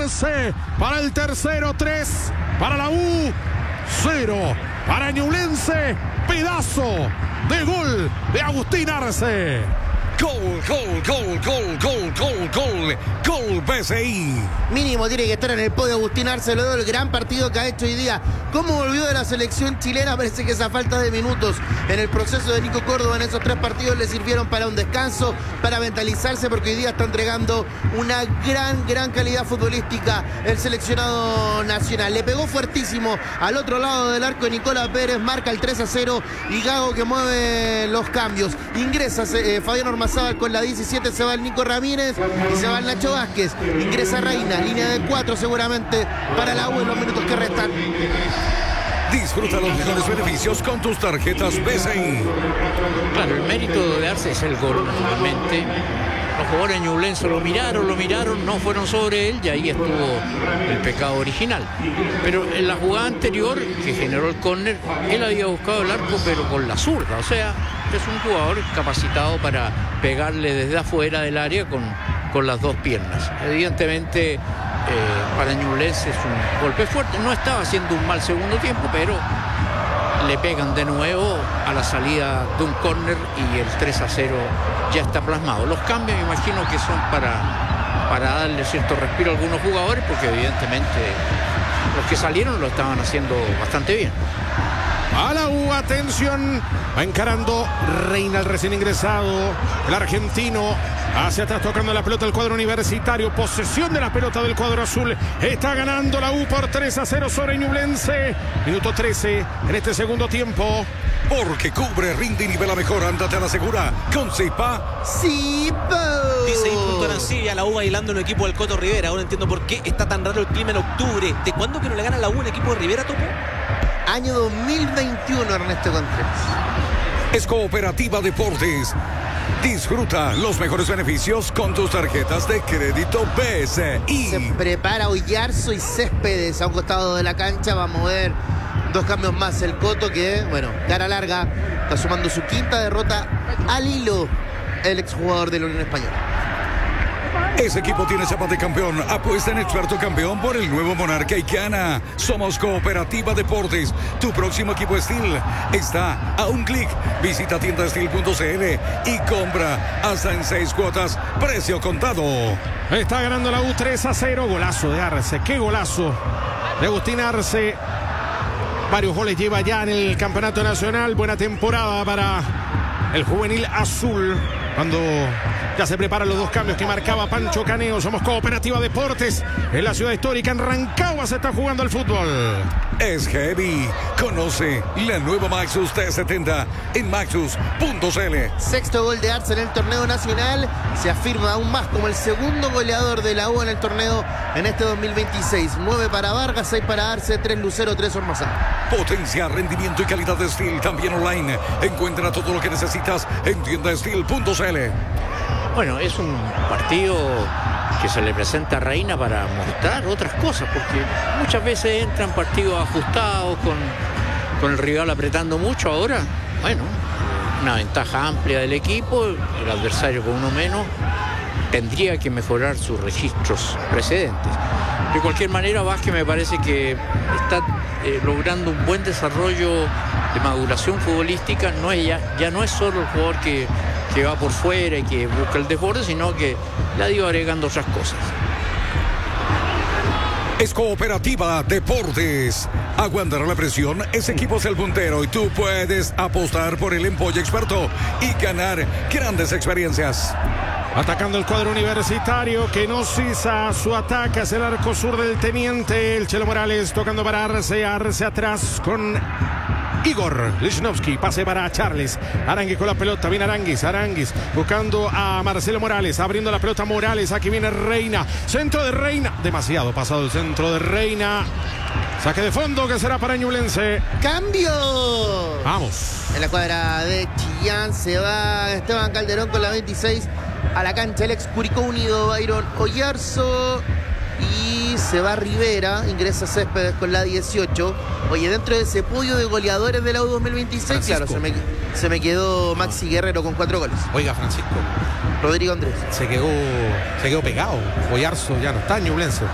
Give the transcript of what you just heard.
Arce. Para el tercero, 3. Para la U, 0. Para Ñublense, pedazo de gol de Agustín Arce. Gol, gol, gol, gol, gol, gol, gol, gol BCI. Mínimo tiene que estar en el podio Agustín Arce, luego del gran partido que ha hecho hoy día. Cómo volvió de la selección chilena, parece que esa falta de minutos en el proceso de Nico Córdoba en esos 3 partidos le sirvieron para un descanso, para mentalizarse, porque hoy día está entregando una gran calidad futbolística el seleccionado nacional. Le pegó fuertísimo al otro lado del arco de Nicolás Pérez, marca el 3-0 y Gago que mueve los cambios. Ingresa Fabián Ormazábal con la 17, se va el Nico Ramírez y se va el Nacho Vázquez. Ingresa Reina, línea de 4 seguramente para la U en los minutos que restan. Disfruta los mejores beneficios con tus tarjetas BCI. Claro, el mérito de Arce es el gol, naturalmente. Los jugadores ñublenses lo miraron, no fueron sobre él y ahí estuvo el pecado original. Pero en la jugada anterior, que generó el córner, él había buscado el arco pero con la zurda. O sea, es un jugador capacitado para pegarle desde afuera del área con las 2 piernas. Evidentemente, para Ñublense es un golpe fuerte. No estaba haciendo un mal segundo tiempo, pero le pegan de nuevo a la salida de un córner y el 3-0 ya está plasmado. Los cambios me imagino que son para darle cierto respiro a algunos jugadores, porque evidentemente los que salieron lo estaban haciendo bastante bien. A la U, atención, va encarando Reina, el recién ingresado, el argentino, hacia atrás tocando la pelota del cuadro universitario, posesión de la pelota del cuadro azul, está ganando la U por 3-0 sobre Ñublense, minuto 13 en este segundo tiempo. Porque cubre, rinde y nivela mejor, ándate a la segura con Zipa. ¡Zipa! Dice Punto Arancibia, la U bailando en el equipo del Coto Rivera. Ahora entiendo por qué está tan raro el clima en octubre. ¿De cuándo que no le gana la U en equipo de Rivera, Topo? Año 2021, Ernesto Contreras. Es Cooperativa Deportes. Disfruta los mejores beneficios con tus tarjetas de crédito BCI. Se prepara Oyarzo y Céspedes a un costado de la cancha. Va a mover 2 cambios más el Coto, que, bueno, cara larga, está sumando su 5ª derrota al hilo el exjugador de la Unión Española. Ese equipo tiene chapa de campeón. Apuesta en Experto Campeón por el nuevo Monarca y gana. Somos Cooperativa Deportes. Tu próximo equipo Steel está a un clic. Visita tiendasteel.cl y compra hasta en 6 cuotas. Precio contado. Está ganando la U 3-0. Golazo de Arce. Qué golazo de Agustín Arce. Varios goles lleva ya en el campeonato nacional. Buena temporada para el juvenil azul. Cuando ya se preparan los 2 cambios que marcaba Pancho Caneo. Somos Cooperativa Deportes. En la ciudad histórica, en Rancagua, se está jugando el fútbol. Es heavy. Conoce la nueva Maxus T70 en maxus.cl. 6º gol de Arce en el torneo nacional. Se afirma aún más como el segundo goleador de la U en el torneo en este 2026. 9 para Vargas, 6 para Arce, 3 Lucero, 3 Ormazábal. Potencia, rendimiento y calidad de Steel también online. Encuentra todo lo que necesitas en tiendasteel.cl. Bueno, es un partido que se le presenta a Reina para mostrar otras cosas, porque muchas veces entran partidos ajustados con el rival apretando mucho. Ahora, bueno, una ventaja amplia del equipo, el adversario con uno menos tendría que mejorar sus registros precedentes. De cualquier manera, Vázquez me parece que está logrando un buen desarrollo de maduración futbolística. Ya no es solo el jugador que va por fuera y que busca el desborde, sino que le ha ido agregando otras cosas. Es Cooperativa Deportes. Aguantará la presión, ese equipo es el puntero y tú puedes apostar por el Empolle Experto y ganar grandes experiencias. Atacando el cuadro universitario que no cesa su ataque hacia el arco sur del Teniente. El Chelo Morales tocando para Arce atrás con Igor Lichnowsky, pase para Charles. Aranguis con la pelota, viene Aranguis buscando a Marcelo Morales, abriendo la pelota Morales, aquí viene Reina, centro de Reina, demasiado pasado el centro de Reina, saque de fondo que será para Ñublense. ¡Cambio! Vamos. En la cuadra de Chillán se va Esteban Calderón con la 26 a la cancha, el ex Curicó Unido, Byron Oyarzo. Y se va Rivera, ingresa Céspedes con la 18. Oye, dentro de ese podio de goleadores de la U 2026, Francisco. claro, se me quedó Maxi Guerrero con 4 goles. Oiga, Francisco, Rodrigo Andrés. se quedó pegado. Oyarzo ya no está en Ñublense.